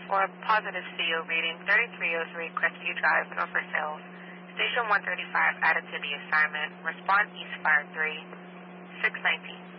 for a positive CO reading 3303 Crestview Drive, Norfolk Hills. Station 135 added to the assignment. Respond East Fire 3, 619.